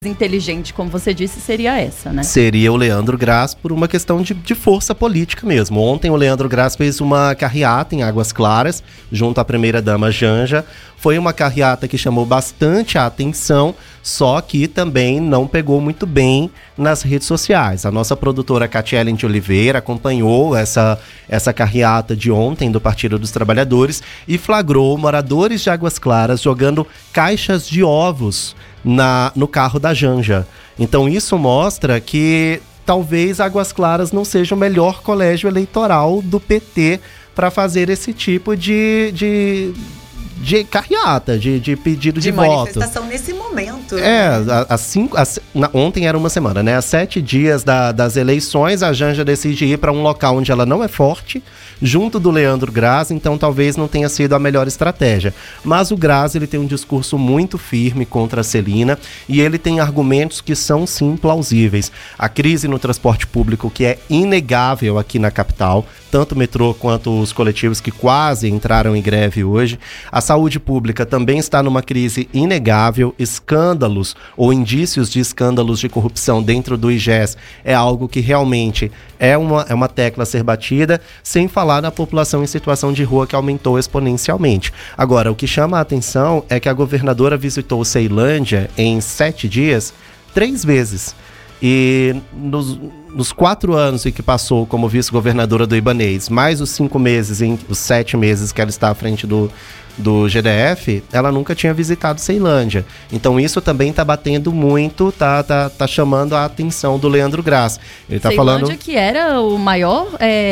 inteligente, como você disse, seria essa, né? Seria o Leandro Graz por uma questão de força política mesmo. Ontem o Leandro Graz fez uma carreata em Águas Claras, junto à primeira-dama Janja. Foi uma carreata que chamou bastante a atenção, só que também não pegou muito bem nas redes sociais. A nossa produtora Catielen de Oliveira acompanhou essa carreata de ontem do Partido dos Trabalhadores e flagrou moradores de Águas Claras jogando caixas de ovos no carro da Janja. Então isso mostra que talvez Águas Claras não seja o melhor colégio eleitoral do PT para fazer esse tipo de carreata, de pedido de voto. De manifestação nesse momento. Ontem era uma semana, né? Há 7 dias das eleições, a Janja decide ir para um local onde ela não é forte, junto do Leandro Graz, então talvez não tenha sido a melhor estratégia. Mas o Graz, ele tem um discurso muito firme contra a Celina e ele tem argumentos que são, sim, plausíveis. A crise no transporte público, que é inegável aqui na capital, tanto o metrô quanto os coletivos que quase entraram em greve hoje. A saúde pública também está numa crise inegável. Escândalos ou indícios de escândalos de corrupção dentro do IGES é algo que realmente é uma tecla a ser batida, sem falar na população em situação de rua que aumentou exponencialmente. Agora, o que chama a atenção é que a governadora visitou Ceilândia em 7 dias, 3 vezes. E nos 4 anos em que passou como vice-governadora do Ibanez, mais os 5 meses, os 7 meses que ela está à frente do GDF, ela nunca tinha visitado Ceilândia. Então isso também está batendo muito, tá chamando a atenção do Leandro Graz. Ele tá Ceilândia, falando que era o maior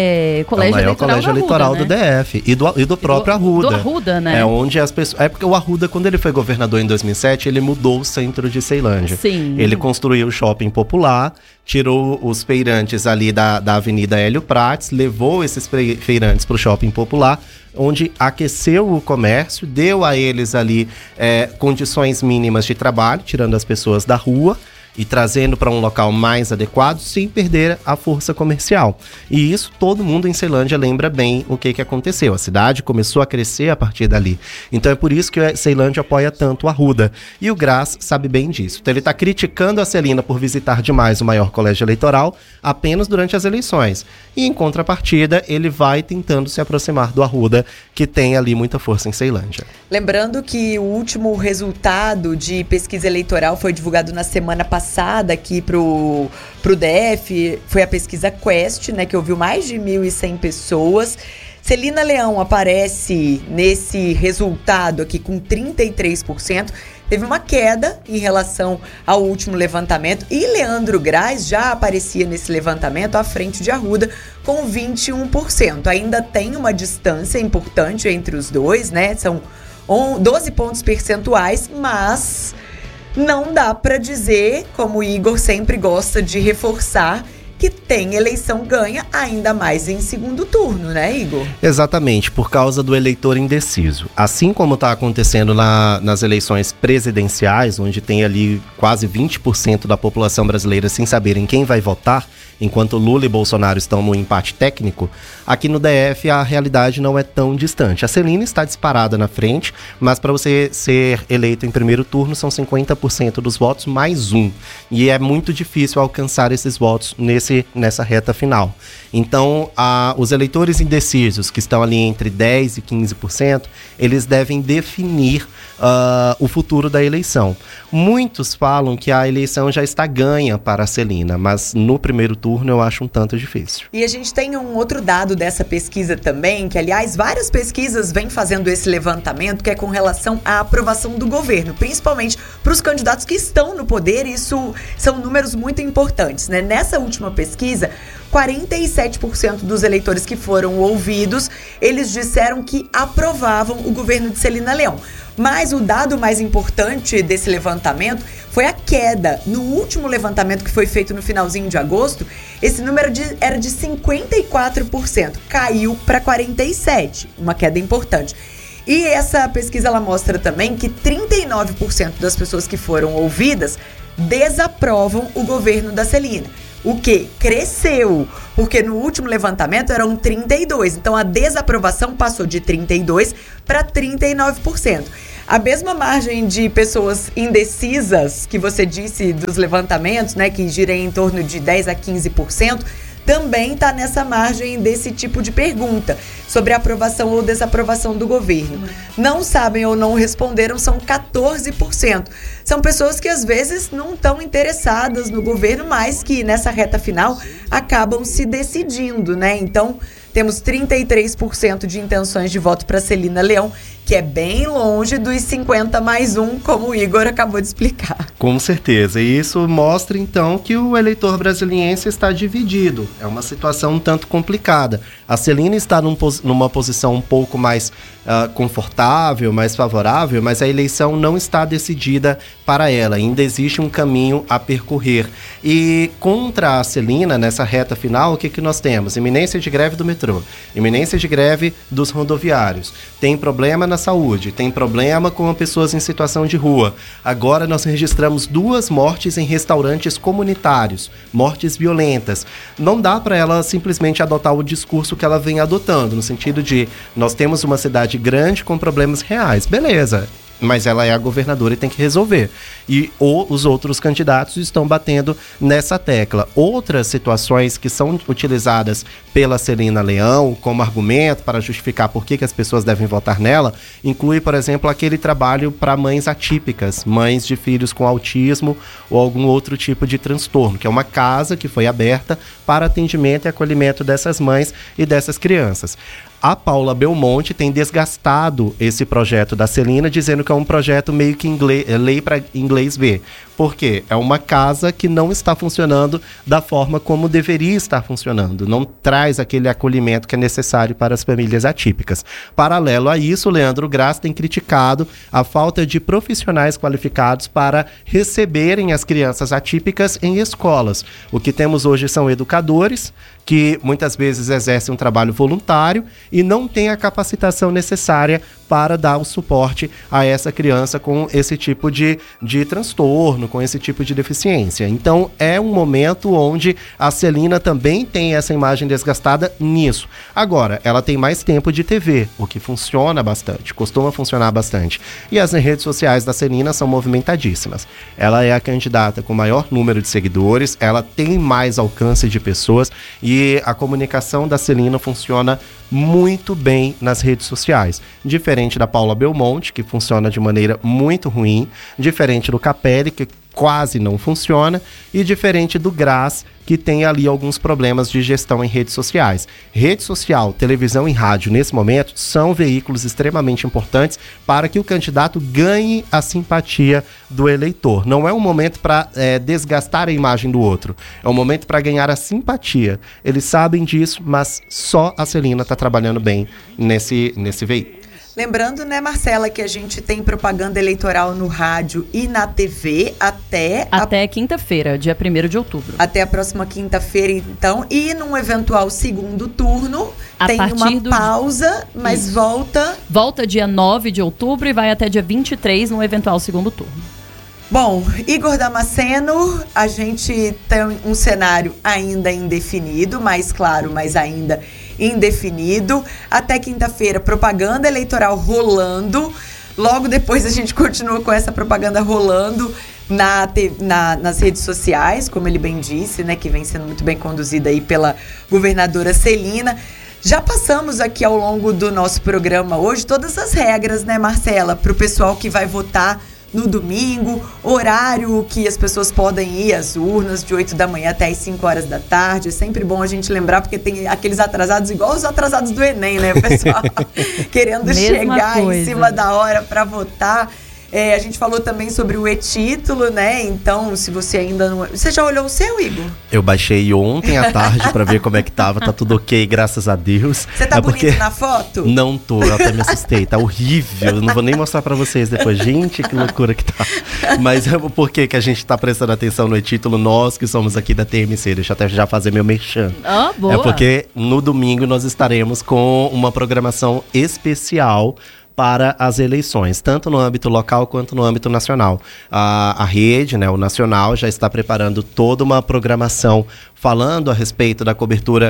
colégio eleitoral Arruda, do DF e do próprio Arruda. Do Arruda, né? É onde as pessoas. É porque o Arruda, quando ele foi governador em 2007, ele mudou o centro de Ceilândia. Sim. Ele construiu o shopping popular, tirou os feirantes ali da Avenida Hélio Prates, levou esses feirantes para o shopping popular, onde aqueceu o comércio, deu a eles ali condições mínimas de trabalho, tirando as pessoas da rua e trazendo para um local mais adequado, sem perder a força comercial. E isso todo mundo em Ceilândia lembra bem o que aconteceu. A cidade começou a crescer a partir dali. Então é por isso que a Ceilândia apoia tanto o Arruda. E o Graz sabe bem disso. Então ele está criticando a Celina por visitar demais o maior colégio eleitoral apenas durante as eleições. E em contrapartida, ele vai tentando se aproximar do Arruda, que tem ali muita força em Ceilândia. Lembrando que o último resultado de pesquisa eleitoral foi divulgado na semana passada aqui pro DF, foi a pesquisa Quest, né, que ouviu mais de 1.100 pessoas. Celina Leão aparece nesse resultado aqui com 33%, teve uma queda em relação ao último levantamento, e Leandro Graz já aparecia nesse levantamento à frente de Arruda com 21%. Ainda tem uma distância importante entre os dois, né? São 12 pontos percentuais, mas não dá para dizer, como o Igor sempre gosta de reforçar, que tem eleição ganha, ainda mais em segundo turno, né, Igor? Exatamente, por causa do eleitor indeciso. Assim como está acontecendo nas eleições presidenciais, onde tem ali quase 20% da população brasileira sem saber em quem vai votar, enquanto Lula e Bolsonaro estão no empate técnico, aqui no DF a realidade não é tão distante. A Celina está disparada na frente, mas para você ser eleito em primeiro turno são 50% dos votos mais 1. E é muito difícil alcançar esses votos nessa reta final. Então, os eleitores indecisos, que estão ali entre 10% e 15%, eles devem definir o futuro da eleição. Muitos falam que a eleição já está ganha para a Celina, mas no primeiro turno eu acho um tanto difícil. E a gente tem um outro dado dessa pesquisa também, que aliás várias pesquisas vêm fazendo esse levantamento, que é com relação à aprovação do governo, principalmente para os candidatos que estão no poder. Isso são números muito importantes, né? Nessa última pesquisa, 47% dos eleitores que foram ouvidos, eles disseram que aprovavam o governo de Celina Leão. Mas o dado mais importante desse levantamento foi a queda. No último levantamento que foi feito no finalzinho de agosto, esse número era de 54%, caiu para 47%, uma queda importante. E essa pesquisa ela mostra também que 39% das pessoas que foram ouvidas desaprovam o governo da Celina. O que? Cresceu, porque no último levantamento eram 32%. Então a desaprovação passou de 32% para 39%. A mesma margem de pessoas indecisas que você disse dos levantamentos, né, que gira em torno de 10% a 15%, também está nessa margem desse tipo de pergunta sobre aprovação ou desaprovação do governo. Não sabem ou não responderam, são 14%. São pessoas que às vezes não estão interessadas no governo, mas que nessa reta final acabam se decidindo, né? Então, temos 33% de intenções de voto para Celina Leão, que é bem longe dos 50+1, como o Igor acabou de explicar. Com certeza. E isso mostra, então, que o eleitor brasiliense está dividido. É uma situação um tanto complicada. A Celina está numa posição um pouco mais confortável, mais favorável, mas a eleição não está decidida para ela. Ainda existe um caminho a percorrer. E contra a Celina, nessa reta final, o que nós temos? Iminência de greve do metrô, iminência de greve dos rodoviários. Tem problema na saúde, tem problema com pessoas em situação de rua. Agora nós registramos 2 mortes em restaurantes comunitários, mortes violentas. Não dá para ela simplesmente adotar o discurso que ela vem adotando, no sentido de nós temos uma cidade grande com problemas reais. Beleza, mas ela é a governadora e tem que resolver. E os outros candidatos estão batendo nessa tecla. Outras situações que são utilizadas pela Celina Leão como argumento para justificar por que as pessoas devem votar nela, inclui, por exemplo, aquele trabalho para mães atípicas, mães de filhos com autismo ou algum outro tipo de transtorno, que é uma casa que foi aberta para atendimento e acolhimento dessas mães e dessas crianças. A Paula Belmonte tem desgastado esse projeto da Celina, dizendo que é um projeto meio que lei para inglês ver. Por quê? É uma casa que não está funcionando da forma como deveria estar funcionando. Não traz aquele acolhimento que é necessário para as famílias atípicas. Paralelo a isso, o Leandro Graz tem criticado a falta de profissionais qualificados para receberem as crianças atípicas em escolas. O que temos hoje são educadores que muitas vezes exercem um trabalho voluntário e não têm a capacitação necessária para dar o suporte a essa criança com esse tipo de transtorno, com esse tipo de deficiência. Então, é um momento onde a Celina também tem essa imagem desgastada nisso. Agora, ela tem mais tempo de TV, o que funciona bastante, costuma funcionar bastante. E as redes sociais da Celina são movimentadíssimas. Ela é a candidata com maior número de seguidores, ela tem mais alcance de pessoas e a comunicação da Celina funciona muito bem nas redes sociais. Diferente da Paula Belmonte, que funciona de maneira muito ruim, diferente do Capelli, que quase não funciona, e diferente do Graz, que tem ali alguns problemas de gestão em redes sociais. Rede social, televisão e rádio, nesse momento, são veículos extremamente importantes para que o candidato ganhe a simpatia do eleitor. Não é um momento para desgastar a imagem do outro, é um momento para ganhar a simpatia. Eles sabem disso, mas só a Celina está trabalhando bem nesse veículo. Lembrando, né, Marcela, que a gente tem propaganda eleitoral no rádio e na TV até quinta-feira, dia 1º de outubro. Até a próxima quinta-feira, então. E num eventual segundo turno, tem uma pausa, mas volta... Volta dia 9 de outubro e vai até dia 23 no eventual segundo turno. Bom, Igor Damasceno, a gente tem um cenário ainda indefinido, mais claro, mas ainda indefinido. Até quinta-feira, propaganda eleitoral rolando. Logo depois a gente continua com essa propaganda rolando nas redes sociais, como ele bem disse, né, que vem sendo muito bem conduzida aí pela governadora Celina. Já passamos aqui ao longo do nosso programa hoje todas as regras, né, Marcela, para o pessoal que vai votar no domingo, horário que as pessoas podem ir às urnas, de 8 da manhã até as 5 horas da tarde. É sempre bom a gente lembrar, porque tem aqueles atrasados, igual os atrasados do Enem, né, pessoal? Querendo chegar em cima da hora para votar. A gente falou também sobre o e-título, né? Então, se você ainda não... Você já olhou o seu, Igor? Eu baixei ontem à tarde pra ver como é que tava. Tá tudo ok, graças a Deus. Você tá bonito na foto? Não tô, eu até me assustei. Tá horrível, eu não vou nem mostrar pra vocês depois. Gente, que loucura que tá. Mas por que a gente tá prestando atenção no e-título? Nós que somos aqui da TMC. Deixa eu até já fazer meu merchan. Ah, boa. É porque no domingo nós estaremos com uma programação especial para as eleições, tanto no âmbito local quanto no âmbito nacional. A rede, né, o Nacional, já está preparando toda uma programação falando a respeito da cobertura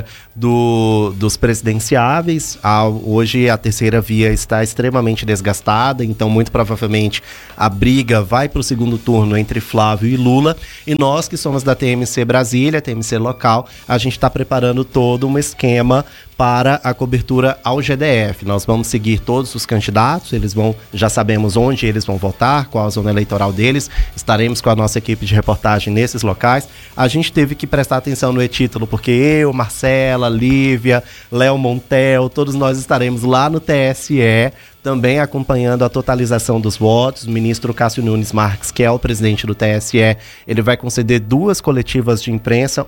dos presidenciáveis. Hoje a terceira via está extremamente desgastada, então muito provavelmente a briga vai para o segundo turno entre Flávio e Lula. E nós que somos da TMC Brasília, TMC local, a gente está preparando todo um esquema para a cobertura ao GDF. Nós vamos seguir todos os candidatos, já sabemos onde eles vão votar, qual a zona eleitoral deles, estaremos com a nossa equipe de reportagem nesses locais. A gente teve que prestar atenção no e-título, porque eu, Marcela, Lívia, Léo Montel, todos nós estaremos lá no TSE, também acompanhando a totalização dos votos. O ministro Cássio Nunes Marques, que é o presidente do TSE, ele vai conceder 2 coletivas de imprensa,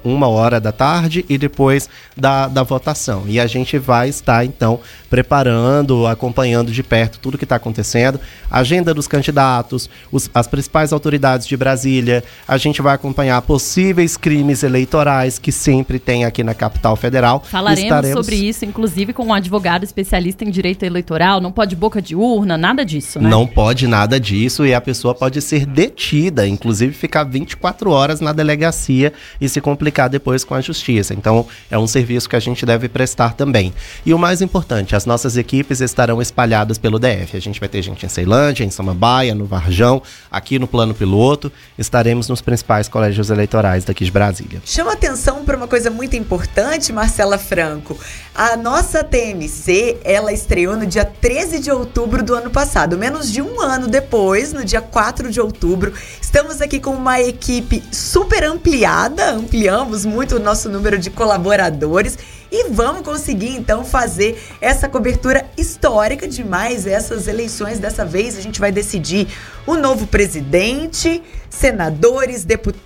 13h e depois da votação. E a gente vai estar, então, preparando, acompanhando de perto tudo que está acontecendo, a agenda dos candidatos, as principais autoridades de Brasília. A gente vai acompanhar possíveis crimes eleitorais que sempre tem aqui na capital federal. Falaremos sobre isso, inclusive com um advogado especialista em direito eleitoral. Não pode boca de urna, nada disso, né? Não pode nada disso, e a pessoa pode ser detida, inclusive ficar 24 horas na delegacia e se complicar depois com a justiça. Então, é um serviço que a gente deve prestar também. E o mais importante, as nossas equipes estarão espalhadas pelo DF. A gente vai ter gente em Ceilândia, em Samambaia, no Varjão, aqui no Plano Piloto. Estaremos nos principais colégios eleitorais daqui de Brasília. Chama atenção para uma coisa muito importante, Marcela Franco. A nossa TMC, ela estreou no dia 13 de outubro do ano passado. Menos de um ano depois, no dia 4 de outubro, estamos aqui com uma equipe super ampliada, ampliamos muito o nosso número de colaboradores e vamos conseguir, então, fazer essa cobertura histórica de mais essas eleições. Dessa vez, a gente vai decidir o novo presidente, senadores,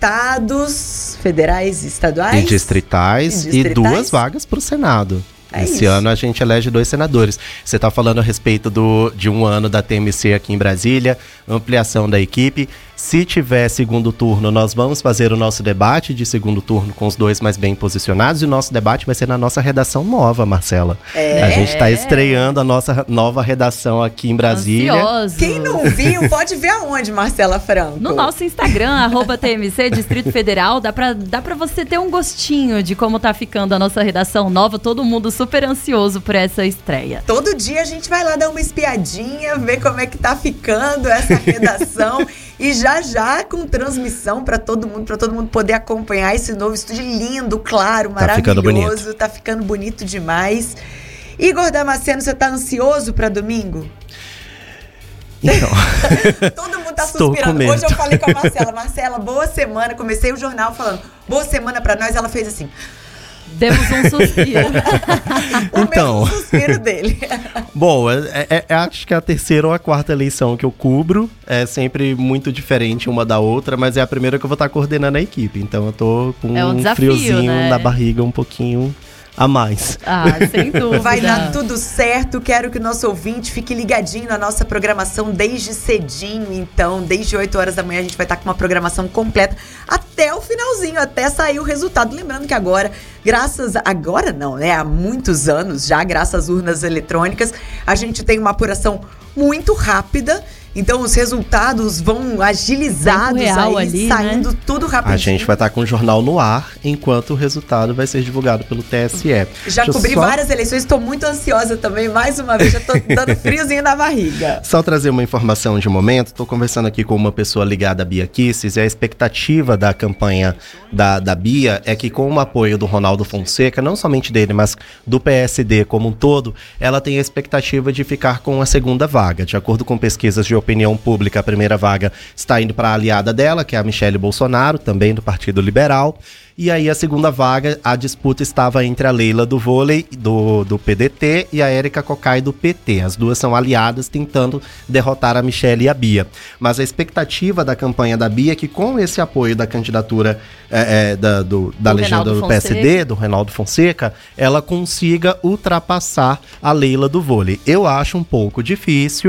deputados federais, estaduais e distritais. E 2 vagas para o Senado. Esse ano a gente elege 2 senadores. Você está falando a respeito de um ano da TMC aqui em Brasília, ampliação da equipe. Se tiver segundo turno, nós vamos fazer o nosso debate de segundo turno com os 2 mais bem posicionados. E o nosso debate vai ser na nossa redação nova, Marcela. A gente está estreando a nossa nova redação aqui em Brasília. Ansioso. Quem não viu, pode ver aonde, Marcela Franco? No nosso Instagram, @TMC Distrito Federal. Dá pra você ter um gostinho de como tá ficando a nossa redação nova. Todo mundo super ansioso por essa estreia. Todo dia a gente vai lá dar uma espiadinha, ver como é que tá ficando essa redação. E já com transmissão para todo mundo poder acompanhar esse novo estúdio lindo, claro, maravilhoso. Tá ficando bonito demais. Igor Damasceno, você tá ansioso para domingo? Então. Todo mundo tá suspirando. Hoje eu falei com a Marcela. Marcela, boa semana. Comecei o jornal falando, boa semana para nós. Ela fez assim... Demos um suspiro. Então, o suspiro dele. Bom, acho que é a terceira ou a quarta eleição que eu cubro. É sempre muito diferente uma da outra, mas é a primeira que eu vou estar coordenando a equipe. Então eu tô com um desafio, friozinho, né, na barriga um pouquinho a mais. Sem dúvida. Vai dar tudo certo. Quero que o nosso ouvinte fique ligadinho na nossa programação desde cedinho. Então, desde 8 horas da manhã a gente vai estar com uma programação completa até o finalzinho, até sair o resultado. Lembrando que agora há muitos anos já, graças às urnas eletrônicas, a gente tem uma apuração muito rápida. Então os resultados vão agilizados aí, saindo, né? Tudo rapidinho. A gente vai estar com o jornal no ar, enquanto o resultado vai ser divulgado pelo TSE. Já cobri várias eleições, estou muito ansiosa também, mais uma vez, já estou dando friozinho na barriga. Só trazer uma informação de momento, estou conversando aqui com uma pessoa ligada à Bia Kicis, e a expectativa da campanha da Bia é que, com o apoio do Ronaldo Fonseca, não somente dele, mas do PSD como um todo, ela tem a expectativa de ficar com a segunda vaga. De acordo com pesquisas de opinião pública, a primeira vaga está indo para a aliada dela, que é a Michele Bolsonaro, também do Partido Liberal. E aí a segunda vaga, a disputa estava entre a Leila do vôlei, do PDT, e a Érica Cocai do PT. As duas são aliadas tentando derrotar a Michele e a Bia. Mas a expectativa da campanha da Bia é que, com esse apoio da candidatura da legenda do PSD, do Reinaldo Fonseca, ela consiga ultrapassar a Leila do vôlei. Eu acho um pouco difícil,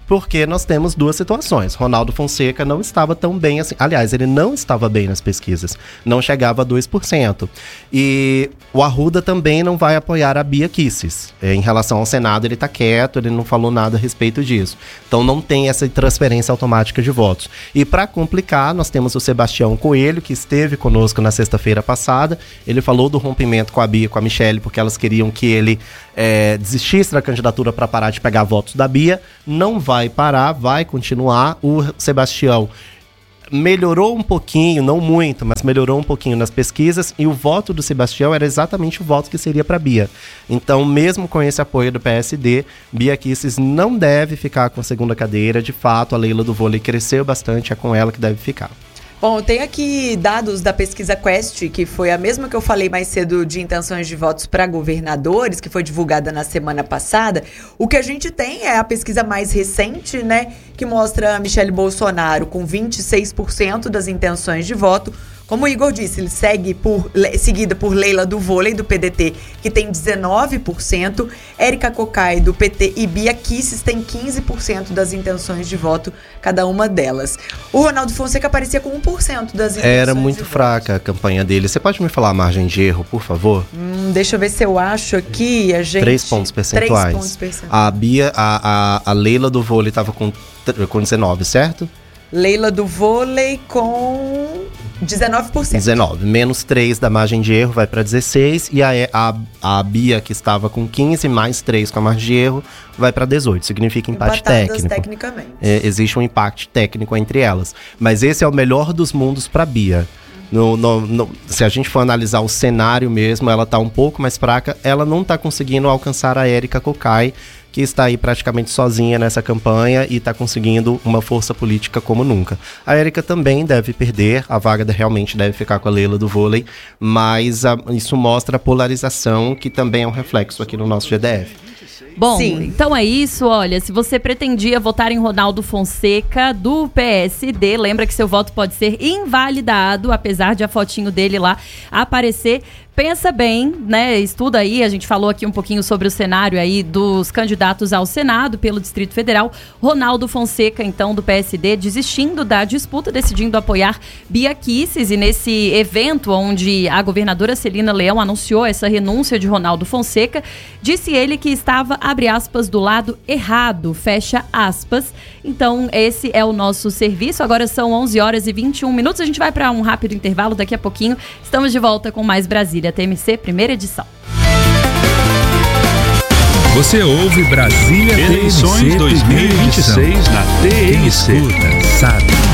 porque nós temos duas situações. Ronaldo Fonseca não estava tão bem assim. Aliás, ele não estava bem nas pesquisas. Não chegava a 2%. E o Arruda também não vai apoiar a Bia Kicis. Em relação ao Senado, ele está quieto, ele não falou nada a respeito disso. Então não tem essa transferência automática de votos. E para complicar, nós temos o Sebastião Coelho, que esteve conosco na sexta-feira passada. Ele falou do rompimento com a Bia e com a Michelle, porque elas queriam que ele desistisse da candidatura para parar de pegar votos da Bia. Não vai parar, vai continuar. O Sebastião melhorou um pouquinho, não muito, mas melhorou um pouquinho nas pesquisas, e o voto do Sebastião era exatamente o voto que seria para Bia. Então, mesmo com esse apoio do PSD, Bia Kicis não deve ficar com a segunda cadeira. De fato, a Leila do vôlei cresceu bastante, é com ela que deve ficar. Bom, tem aqui dados da pesquisa Quest, que foi a mesma que eu falei mais cedo de intenções de votos para governadores, que foi divulgada na semana passada. O que a gente tem é a pesquisa mais recente, né, que mostra a Michelle Bolsonaro com 26% das intenções de voto. Como o Igor disse, ele seguida por Leila do vôlei, do PDT, que tem 19%. Érica Cocai, do PT, e Bia Kicis tem 15% das intenções de voto, cada uma delas. O Ronaldo Fonseca aparecia com 1% das intenções. Era muito fraca a campanha dele. Você pode me falar a margem de erro, por favor? Deixa eu ver se eu acho aqui. 3 pontos percentuais. 3 pontos percentuais. A Bia, a Leila do vôlei estava com 19, certo? Leila do vôlei com 19%. 19. Menos 3 da margem de erro vai para 16. E a Bia, que estava com 15, mais 3 com a margem de erro, vai para 18. Significa empate técnico. Tecnicamente. Existe um empate técnico entre elas. Mas esse é o melhor dos mundos para Bia. Se a gente for analisar o cenário mesmo, ela está um pouco mais fraca. Ela não está conseguindo alcançar a Érica Cocai, que está aí praticamente sozinha nessa campanha e está conseguindo uma força política como nunca. A Érica também deve perder, a vaga realmente deve ficar com a Leila do vôlei, mas isso mostra a polarização, que também é um reflexo aqui no nosso GDF. Bom, Sim. Então é isso, olha, se você pretendia votar em Ronaldo Fonseca do PSD, lembra que seu voto pode ser invalidado, apesar de a fotinho dele lá aparecer. Pensa bem, né? Estuda aí, a gente falou aqui um pouquinho sobre o cenário aí dos candidatos ao Senado pelo Distrito Federal. Ronaldo Fonseca, então, do PSD, desistindo da disputa, decidindo apoiar Bia Kicis. E nesse evento onde a governadora Celina Leão anunciou essa renúncia de Ronaldo Fonseca, disse ele que estava, abre aspas, do lado errado, fecha aspas. Então, esse é o nosso serviço. Agora são 11 horas e 21 minutos. A gente vai para um rápido intervalo daqui a pouquinho. Estamos de volta com mais Brasília TMC, primeira edição. Você ouve Brasília Eleições TMC 2026 na TMC. Quem escuta, sabe.